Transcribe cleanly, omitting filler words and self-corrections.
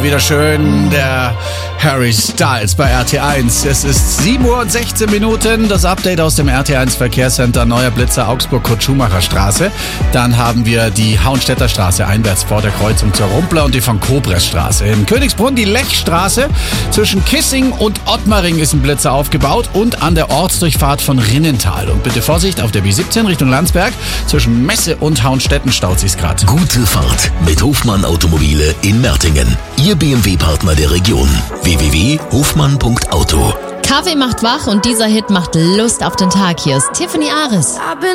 wieder schön der Harry Styles bei RT1. Es ist 7:16 Uhr, das Update aus dem RT1 Verkehrscenter Neuer Blitzer Augsburg-Kurt-Schumacher-Straße. Dann haben wir die Hauenstädter Straße einwärts vor der Kreuzung zur Rumpler und die von Kobres-Straße. In Königsbrunn die Lechstraße. Zwischen Kissing und Ottmaring ist ein Blitzer aufgebaut und an der Ortsdurchfahrt von Rinnental. Und bitte Vorsicht auf der B17 Richtung Landsberg. Zwischen Messe und Hauenstetten staut sich's gerade. Gute Fahrt mit Hofmann Automobile in Mertingen. Ihr BMW-Partner der Region. www.hofmann.auto. Kaffee macht wach und dieser Hit macht Lust auf den Tag. Hier ist Tiffany Ares.